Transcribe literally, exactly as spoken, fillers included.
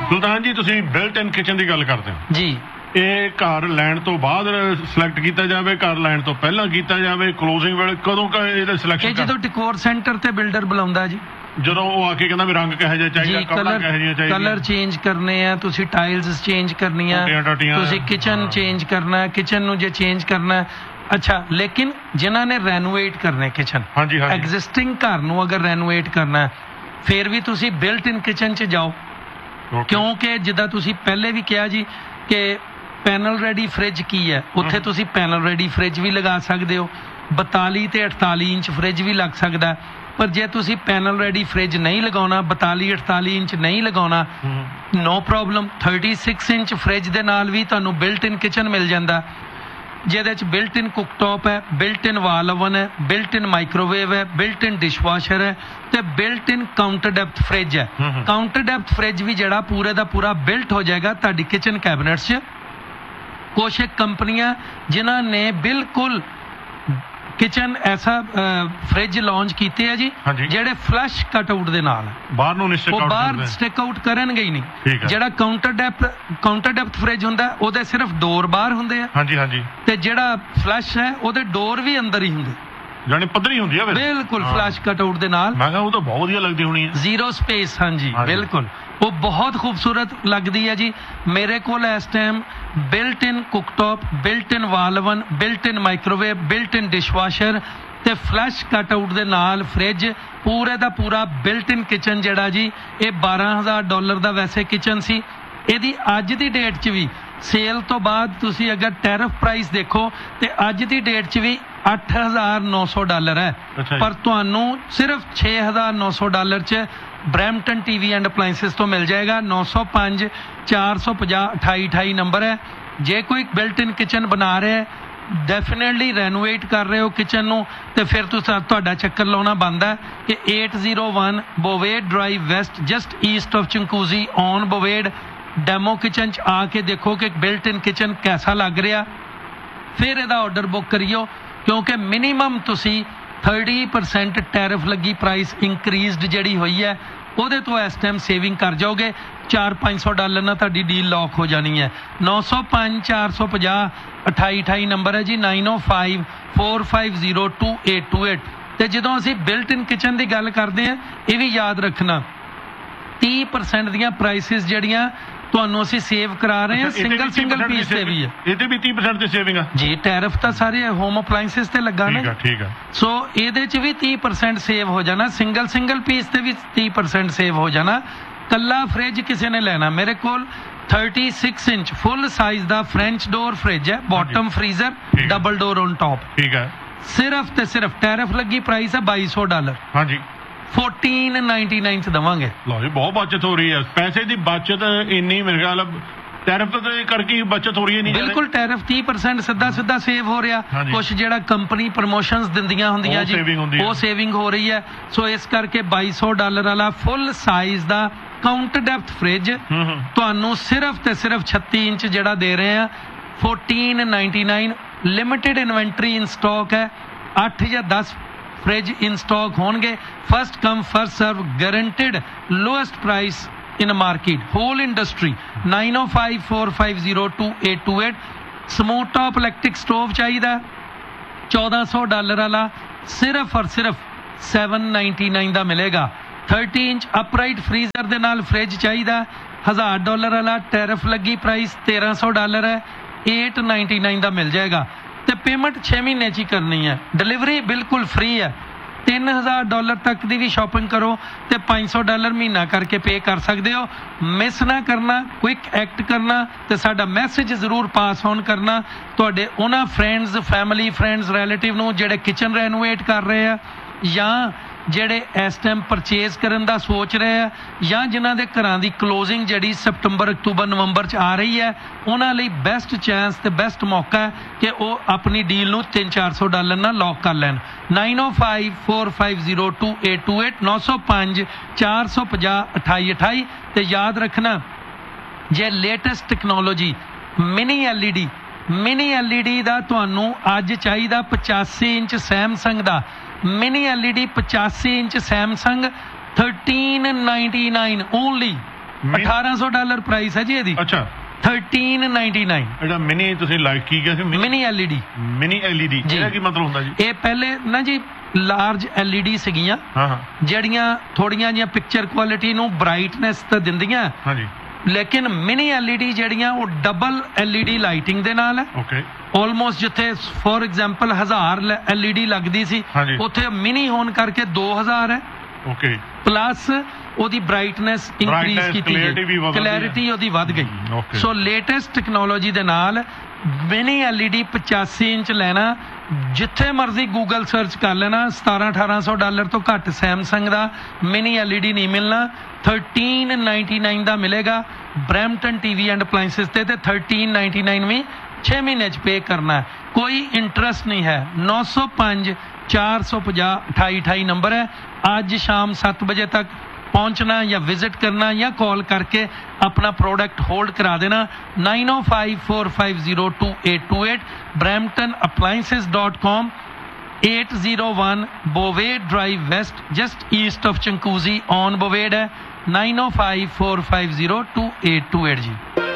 ਸੁਲਤਾਨ ਜੀ ਤੁਸੀਂ ਬਿਲਟ ਇਨ ਕਿਚਨ ਦੀ ਗੱਲ ਕਰਦੇ ਹੋ ਜੀ, ਇਹ ਘਰ ਲੈਣ ਤੋਂ ਬਾਅਦ ਸਿਲੈਕਟ ਕੀਤਾ ਜਾਵੇ, ਘਰ ਲੈਣ ਤੋਂ ਪਹਿਲਾਂ ਕੀਤਾ ਜਾਵੇ, ਕਲੋਜ਼ਿੰਗ ਵੇਲੇ ਕਦੋਂ ਕ ਇਹਦਾ ਇਹ ਸਿਲੈਕਸ਼ਨ ਜਦੋਂ ਡਿਕੋਰ ਸੈਂਟਰ ਤੇ ਬਿਲਡਰ ਬੁਲਾਉਂਦਾ ਜੀ, ਜਦੋਂ ਉਹ ਆ ਕੇ ਕਹਿੰਦਾ ਵੀ ਰੰਗ ਕਿਹੋ ਜਿਹਾ ਚਾਹੀਦਾ, ਜੀ ਕਪੜਾ ਕਲਰ ਕਿਹੋ ਜਿਹਾ ਚਾਹੀਦਾ, ਕਲਰ ਚੇਂਜ ਕਰਨੇ ਆ, ਤੁਸੀਂ ਟਾਈਲਸ ਚੇਂਜ ਕਰਨੀਆਂ, ਟੂਟੀਆਂ ਟਾਟੀਆਂ, ਤੁਸੀਂ ਕਿਚਨ ਹਾਂ। ਚੇਂਜ ਕਰਨਾ, ਕਿਚਨ ਨੂੰ ਜੇ ਚੇਂਜ ਕਰਨਾ। ਅੱਛਾ, ਲੇਕਿਨ ਜਿਨ੍ਹਾਂ ਨੇ ਰੈਨੋਵੇਟ ਕਰਨੇ ਕਿਚਨ, ਹਾਂਜੀ ਹਾਂਜੀ ਐਗਜ਼ਿਸਟਿੰਗ ਘਰ ਨੂੰ ਅਗਰ ਰੈਨੋਵੇਟ ਕਰਨਾ ਫਿਰ ਵੀ ਤੁਸੀਂ ਬਿਲਟ ਇਨ ਕਿਚਨ 'ਚ ਜਾਓ, Okay. ਕਿਉਂਕਿ ਜਿੱਦਾਂ ਤੁਸੀਂ ਪਹਿਲੇ ਵੀ ਕਿਹਾ ਜੀ ਕਿ ਪੈਨਲ ਰੈਡੀ ਫ੍ਰਿਜ ਕੀ ਹੈ, ਉੱਥੇ ਹਮ। ਤੁਸੀਂ ਤੁਸੀਂ ਪੈਨਲ ਰੈਡੀ ਫ੍ਰਿਜ ਵੀ ਲਗਾ ਸਕਦੇ ਹੋ, ਬਤਾਲੀ ਤੇ ਅਠਤਾਲੀ ਇੰਚ ਫ੍ਰਿਜ ਵੀ ਲੱਗ ਸਕਦਾ। ਪਰ ਜੇ ਤੁਸੀਂ ਪੈਨਲ ਰੈਡੀ ਫ੍ਰਿਜ ਨਹੀਂ ਲਗਾਉਣਾ, ਬਤਾਲੀ ਅਠਤਾਲੀ ਇੰਚ ਨਹੀਂ ਲਗਾਉਣਾ, ਹਮ। ਨੋ ਪ੍ਰੋਬਲਮ, ਛੱਤੀ ਇੰਚ ਫ੍ਰਿਜ ਦੇ ਨਾਲ ਵੀ ਤੁਹਾਨੂੰ ਬਿਲਟ ਇਨ ਕਿਚਨ ਮਿਲ ਜਾਂਦਾ, ਜਿਹਦੇ ਚ ਬਿਲਟ ਇਨ ਕੁੱਕਟੌਪ ਹੈ, ਬਿਲਟ ਇਨ ਵਾਲ ਓਵਨ ਹੈ, ਬਿਲਟ ਇਨ ਮਾਈਕ੍ਰੋਵੇਵ ਹੈ, ਬਿਲਟ ਇਨ ਡਿਸ਼ਵਾਸ਼ਰ ਹੈ ਤੇ ਬਿਲਟ ਇਨ ਕਾਊਂਟਰ ਡੈਪਥ ਫ੍ਰਿਜ ਹੈ। ਹਮ ਹਮ। ਕਾਊਂਟਰ ਡੈਪਥ ਫ੍ਰਿਜ ਵੀ ਜਿਹੜਾ ਪੂਰੇ ਦਾ ਪੂਰਾ ਬਿਲਟ ਹੋ ਜਾਏਗਾ ਤੁਹਾਡੀ ਕਿਚਨ ਕੈਬਨਿਟਸ 'ਚ। ਕੁਛ ਕੰਪਨੀਆਂ ਜਿਨ੍ਹਾਂ ਨੇ ਬਿਲਕੁਲ ਕਿਚਨ ਐਸਾ ਫ੍ਰਿਜ ਲਾਂਚ ਕੀਤੇ ਆ ਜੀ ਹਾਂਜੀ। ਜਿਹੜੇ ਫਲਸ਼ ਕਟ ਆਊਟ ਦੇ ਨਾਲ ਹੈ, ਬਾਹਰ ਨੂੰ ਨਿਸ਼ਚਿਤ ਉਹ ਆਊਟ ਬਾਹਰ ਕਰਦੇ ਸਟਿਕ ਆਊਟ ਕਰਨਗੇ ਹੀ ਨਹੀਂ। ਠੀਕ ਹੈ। ਜਿਹੜਾ counter depth counter depth fridge ਹੁੰਦਾ ਉਹਦੇ ਸਿਰਫ ਡੋਰ ਬਾਹਰ ਹੁੰਦੇ ਆ, ਹਾਂਜੀ ਹਾਂਜੀ, ਤੇ ਜਿਹੜਾ ਫਲਸ਼ ਹੈ ਉਹਦੇ ਡੋਰ ਵੀ ਅੰਦਰ ਹੀ ਹੁੰਦੇ, ਜਾਨੀ ਪੱਧਰੀ ਹੁੰਦੀ ਆ ਫਿਰ ਬਿਲकुल ਹਾਂ। ਫਲਸ਼ ਕਟ ਆਊਟ ਦੇ ਨਾਲ, ਮੈਂ ਕਿਹਾ ਉਹ ਤਾਂ ਬਹੁਤ ਵਧੀਆ ਲੱਗਦੀ ਹੋਣੀ ਹੈ। Zero space. ਹਾਂਜੀ ਹਾਂਜੀ। ਬਿਲਕੁਲ, ਉਹ ਬਹੁਤ ਖੂਬਸੂਰਤ ਲੱਗਦੀ ਹੈ ਜੀ। ਮੇਰੇ ਕੋਲ ਇਸ ਟਾਈਮ ਬਿਲਟ ਇਨ ਕੁੱਕਟੌਪ, ਬਿਲਟ ਇਨ ਵਾਲ ਓਵਨ, ਬਿਲਟ ਇਨ ਮਾਈਕ੍ਰੋਵੇਵ, ਬਿਲਟ ਇਨ ਡਿਸ਼ਵਾਸ਼ਰ ਤੇ ਫਲੈਸ਼ ਕਟ ਆਊਟ ਦੇ ਨਾਲ ਫ੍ਰਿਜ, ਪੂਰੇ ਦਾ ਪੂਰਾ ਬਿਲਟ ਇਨ ਕਿਚਨ ਜਿਹੜਾ ਜੀ, ਇਹ ਬਾਰਾਂ ਹਜ਼ਾਰ ਡਾਲਰ ਦਾ ਵੈਸੇ ਕਿਚਨ ਸੀ। ਇਹਦੀ ਅੱਜ ਦੀ ਡੇਟ 'ਚ ਵੀ ਸੇਲ ਤੋਂ ਬਾਅਦ ਤੁਸੀਂ ਅਗਰ ਟੈਰਿਫ ਪ੍ਰਾਈਸ ਦੇਖੋ ਤੇ ਅੱਜ ਦੀ ਡੇਟ 'ਚ ਵੀ ਅੱਠ ਹਜ਼ਾਰ ਨੌ ਸੌ ਡਾਲਰ ਹੈ। ਅੱਛਾ ਜੀ। ਪਰ ਤੁਹਾਨੂੰ ਸਿਰਫ ਛੇ ਹਜ਼ਾਰ ਨੌ ਸੌ ਡਾਲਰ 'ਚ ਬਰੈਂਪਟਨ ਟੀਵੀ ਐਂਡ ਅਪਲਾਈਂਸਿਸ ਤੋਂ ਮਿਲ ਜਾਏਗਾ। ਨੌ ਸੌ ਪੰਜ ਚਾਰ ਸੌ ਪੰਜਾਹ ਅਠਾਈ ਅਠਾਈ ਨੰਬਰ ਹੈ। ਜੇ ਕੋਈ ਬਿਲਟ ਇਨ ਕਿਚਨ ਬਣਾ ਰਿਹਾ ਹੈ, ਡੈਫੀਨੇਟਲੀ ਰੈਨੋਵੇਟ ਕਰ ਰਹੇ ਹੋ ਕਿਚਨ ਨੂੰ, ਤੇ ਫਿਰ ਤੁਸੀਂ ਤੁਹਾਡਾ ਚੱਕਰ ਲਾਉਣਾ ਬਣਦਾ ਕਿ ਅੱਠ ਜ਼ੀਰੋ ਇੱਕ ਬੋਵੇਡ drive West, just East of ਚੰਕੂਜ਼ੀ on ਬੋਵੇਡ, demo kitchen 'ਚ ਆ ਕੇ ਦੇਖੋ ਕਿ ਬਿਲਟ ਇਨ ਕਿਚਨ ਕੈਸਾ ਲੱਗ ਰਿਹਾ, ਫਿਰ ਇਹਦਾ ਆਰਡਰ ਬੁੱਕ ਕਰਿਓ। ਕਿਉਂਕਿ ਮਿਨੀਮਮ ਤੁਸੀਂ तीस परसेंट टैरिफ लगी प्राइस इंक्रीज़ड ਜਿਹੜੀ ਹੋਈ ਹੈ ਉਹਦੇ ਤੋਂ ਇਸ ਟਾਈਮ ਸੇਵਿੰਗ ਕਰ ਜਾਓਗੇ। चार पाँच सौ डॉलर ਨਾਲ ਤੁਹਾਡੀ ਡੀਲ ਲੌਕ ਹੋ ਜਾਣੀ ਹੈ। नौ सौ पाँच चार सौ पचास अठाई अठाई ਨੰਬਰ ਹੈ ਜੀ, nine O five four five zero to eight to eight. ਤੇ ਜਦੋਂ ਅਸੀਂ ਬਿਲਟ ਇਨ ਕਿਚਨ ਦੀ ਗੱਲ ਕਰਦੇ ਹਾਂ, ਇਹ ਵੀ ਯਾਦ ਰੱਖਣਾ तीस परसेंट ਦੀਆਂ ਪ੍ਰਾਈਸਿਸ ਜਿਹੜੀਆਂ ਤੁਹਾਨੂੰ ਅਸੀਂ ਸੇਵ ਕਰਾ ਰਹੇ ਹਾਂ, ਸਿੰਗਲ ਸਿੰਗਲ ਪੀਸ ਤੇ ਵੀ ਹੈ। ਇਹਦੇ ਵੀ तीस परसेंट ਤੇ ਸੇਵਿੰਗ ਆ ਜੀ। ਟੈਰਿਫ ਤਾਂ ਸਾਰੇ ਹੋਮ ਅਪਲਾਈਂਸਿਸ ਤੇ ਲੱਗਾ ਨਾ। ਠੀਕ ਆ ਠੀਕ ਆ। ਸੋ ਇਹਦੇ 'ਚ ਵੀ तीस परसेंट ਸੇਵ ਹੋ ਜਾਣਾ, ਸਿੰਗਲ ਸਿੰਗਲ ਪੀਸ ਤੇ ਵੀ तीस परसेंट ਸੇਵ ਹੋ ਜਾਣਾ। ਕੱਲਾ ਫ੍ਰਿਜ ਕਿਸੇ ਨੇ ਲੈਣਾ, ਮੇਰੇ ਕੋਲ छत्तीस ਇੰਚ ਫੁੱਲ ਸਾਈਜ਼ ਦਾ ਫ੍ਰੈਂਚ ਡੋਰ ਫ੍ਰਿਜ ਹੈ, bottom freezer, double door on top. ਠੀਕ ਹੈ। ਸਿਰਫ ਤੇ ਸਿਰਫ ਟੈਰਿਫ ਲੱਗੀ ਪ੍ਰਾਈਸ ਹੈ बाईस सौ ਡਾਲਰ, ਹਾਂਜੀ चौदह सौ निन्यानवे ਚ ਦਵਾਂਗੇ। ਲਓ ਜੀ, ਬਹੁਤ ਬਚਤ ਹੋ ਰਹੀ ਹੈ, ਪੈਸੇ ਦੀ ਬਚਤ ਇੰਨੀ ਮੇਰੇ ਖਿਆਲ ਟੈਰਿਫ ਤੇ ਕਰਕੇ ਬਚਤ ਹੋ ਰਹੀ ਹੈ। ਨਹੀਂ ਬਿਲਕੁਲ, ਟੈਰਿਫ तीस परसेंट ਸਿੱਧਾ ਸਿੱਧਾ ਸੇਵ ਹੋ ਰਿਹਾ। ਹਾਂਜੀ। ਕੁਝ ਜਿਹੜਾ ਕੰਪਨੀ ਪ੍ਰਮੋਸ਼ਨਸ ਦਿੰਦੀਆਂ ਹੁੰਦੀਆਂ ਉਹ ਜੀ, saving ਹੁੰਦੀ ਹੈ। ਉਹ ਸੇਵਿੰਗ ਹੋ ਰਹੀ ਹੈ। ਸੋ ਇਸ ਕਰਕੇ बाईस सौ ਡਾਲਰ ਵਾਲਾ ਫੁੱਲ ਸਾਈਜ਼ ਦਾ ਕਾਊਂਟਰ ਡੈਪਥ ਫ੍ਰਿਜ ਹੂੰ ਹੂੰ ਤੁਹਾਨੂੰ ਸਿਰਫ ਤੇ ਸਿਰਫ छत्तीस ਇੰਚ ਜਿਹੜਾ ਦੇ ਰਹੇ ਆ चौदह सौ निन्यानवे। ਲਿਮਿਟਿਡ ਇਨਵੈਂਟਰੀ ਇਨ ਸਟਾਕ ਹੈ, ਅੱਠ ਜਾਂ ਦਸ ਫ੍ਰਿਜ ਇਨ ਸਟਾਕ ਹੋਣਗੇ। First come first serve, ਗਾਰੰਟਿਡ lowest price in market whole industry। Nine O five four five zero to eight to eight. Smooth top electric stove ਚਾਹੀਦਾ चौदह सौ ਡਾਲਰ ਵਾਲਾ, ਸਿਰਫ ਔਰ ਸਿਰਫ सात सौ निन्यानवे ਦਾ ਮਿਲੇਗਾ। तीस ਇੰਚ ਅਪਰਾਈਟ ਫ੍ਰੀਜ਼ਰ ਦੇ ਨਾਲ ਫ੍ਰਿਜ ਚਾਹੀਦਾ एक हज़ार ਡਾਲਰ ਵਾਲਾ, ਟੈਰਿਫ ਲੱਗੀ ਪ੍ਰਾਈਸ तेरह सौ ਡਾਲਰ है, आठ सौ निन्यानवे ਦਾ ਮਿਲ ਜਾਏਗਾ। ਤੇ ਪੇਮੈਂਟ छह ਮਹੀਨੇ 'ਚ ਹੀ ਕਰਨੀ ਹੈ, ਡਿਲੀਵਰੀ ਬਿਲਕੁਲ ਫ੍ਰੀ ਹੈ। तीन हज़ार डॉलर तक की भी शॉपिंग करो तो पाँच सौ डॉलर महीना करके पे कर सकते हो। मिस ना करना, क्विक एक्ट करना तो साडा मैसेज जरूर पास ऑन करना तुहाडे उन्हां फ्रेंड्स, फैमिली फ्रेंड्स, रिलेटिव नूं जिहड़े किचन रेनोवेट कर रहे हैं या ਜਿਹੜੇ ਇਸ ਟਾਈਮ ਪਰਚੇਜ਼ ਕਰਨ ਦਾ ਸੋਚ ਰਹੇ ਆ ਜਾਂ ਜਿਨ੍ਹਾਂ ਦੇ ਘਰਾਂ ਦੀ ਕਲੋਜ਼ਿੰਗ ਜਿਹੜੀ ਸਤੰਬਰ ਅਕਤੂਬਰ ਨਵੰਬਰ 'ਚ ਆ ਰਹੀ ਹੈ, ਉਹਨਾਂ ਲਈ ਬੈਸਟ ਚਾਂਸ ਤੇ ਬੈਸਟ ਮੌਕਾ ਹੈ ਕਿ ਉਹ ਆਪਣੀ ਡੀਲ ਨੂੰ तीन चार सौ ਡਾਲਰ ਨਾਲ ਲੌਕ ਕਰ ਲੈਣ। Nine O five four five zero to eight to eight नौ सौ पाँच चार सौ पचास अठाई अठाई। ਤੇ ਯਾਦ ਰੱਖਣਾ, ਜੇ latest technology mini L E D mini L E D ਦਾ ਤੁਹਾਨੂੰ ਅੱਜ ਚਾਹੀਦਾ पचासी ਇੰਚ ਸੈਮਸੰਗ ਦਾ मिनी एल ई डी पचासी inch Samsung thirteen ninety nine only Mi- ਅਠਾਰਾਂ ਸੌ ਡਾਲਰ ਪ੍ਰਾਈਸ ਹੈ ਜੀ ਇਹਦੀ ਅੱਛਾ ਥਰਟੀਨ ਨਾਈਨਟੀ ਨਾਈਨ ਜਿਹੜਾ ਮਿਨੀ ਤੁਸੀਂ ਲਾਈਕ ਕੀ ਗਿਆ ਸੀ ਮਿਨੀ ਐਲਈਡੀ ਮਿਨੀ ਐਲਈਡੀ ਜੀ। ਇਹਦਾ ਕੀ ਮਤਲਬ ਹੁੰਦਾ ਜੀ? ਇਹ ਪਹਿਲੇ ਨਾ ਜੀ ਲਾਰਜ ਐਲਈਡੀ ਸੀਗੀਆਂ ਹਾਂ ਹਾਂ ਜਿਹੜੀਆਂ ਥੋੜੀਆਂ ਜਿਹੀਆਂ ਪਿਕਚਰ ਕੁਆਲਿਟੀ ਨੂੰ ਬ੍ਰਾਈਟਨੈਸ ਤਾਂ ਦਿੰਦੀਆਂ, ਹਾਂਜੀ ਲੇਕਿਨ ਮਿਨੀ ਐਲਈਡੀ ਜਿਹੜੀਆਂ ਉਹ ਡਬਲ ਐਲਈਡੀ ਲਾਈਟਿੰਗ ਦੇ ਨਾਲ ਹੈ। ਓਕੇ ਆਲਮੋਸਟ ਜਿੱਥੇ ਫੋਰ ਐਗਜ਼ਾਮਪਲ ਹਜ਼ਾਰ ਐਲਈਡੀ ਲੱਗਦੀ ਸੀ ਹਾਂਜੀ। ਉੱਥੇ ਮਿਨੀ ਹੋਣ ਕਰਕੇ ਦੋ ਹਜ਼ਾਰ ਹੈ। ਓਕੇ ਪਲੱਸ ਉਹਦੀ ਬ੍ਰਾਈਟਨੈਸ ਇਨਕਰੀਜ਼ Brightness, ਕੀਤੀ clarity ਵੀ ਵਧਦੀ ਹੈ। ਕਲੈਰਿਟੀ ਉਹਦੀ ਵੱਧ ਗਈ। ਹਮ, okay। ਸੋ ਲੇਟੈਸਟ ਟੈਕਨੋਲੋਜੀ ਦੇ ਨਾਲ ਮਿਨੀ ਐਲਈਡੀ ਪਚਾਸੀ ਇੰਚ ਲੈਣਾ, ਜਿੱਥੇ ਮਰਜ਼ੀ ਗੂਗਲ ਸਰਚ ਕਰ ਲੈਣਾ, ਸਤਾਰਾਂ ਅਠਾਰਾਂ ਸੌ ਡਾਲਰ ਤੋਂ ਘੱਟ ਸੈਮਸੰਗ ਦਾ ਮਿਨੀ ਐਲਈਡੀ ਨਹੀਂ ਮਿਲਣਾ। ਥਰਟੀਨ ਨਾਈਨਟੀ ਨਾਈਨ ਦਾ ਮਿਲੇਗਾ ਬਰੈਂਪਟਨ ਟੀਵੀ ਐਂਡ ਅਪਲਾਈਐਂਸਿਸ ਤੇ ਤੇ ਥਰਟੀਨ ਨਾਈਨਟੀ ਨਾਈਨ ਵੀ ਛੇ ਮਹੀਨੇ ਚ ਪੇ ਕਰਨਾ ਹੈ, ਕੋਈ ਇੰਟਰਸਟ ਨਹੀਂ ਹੈ। ਨੌ ਸੌ ਪੰਜ ਚਾਰ ਸੌ ਪੰਜਾਹ ਅਠਾਈ ਅਠਾਈ ਨੰਬਰ ਹੈ। ਅੱਜ ਸ਼ਾਮ ਸੱਤ ਵਜੇ ਤੱਕ ਪਹੁੰਚਣਾ ਜਾਂ ਵਿਜ਼ਿਟ ਕਰਨਾ ਜਾਂ ਕਾਲ ਕਰਕੇ ਆਪਣਾ ਪ੍ਰੋਡਕਟ ਹੋਲਡ ਕਰਾ ਦੇਣਾ। Nine O five four five zero two eight two eight brampton appliances dot com eight oh one Bovade Drive West, just east of Chankuzi on Bovade है। Nine O five four five zero to eight to eight ji.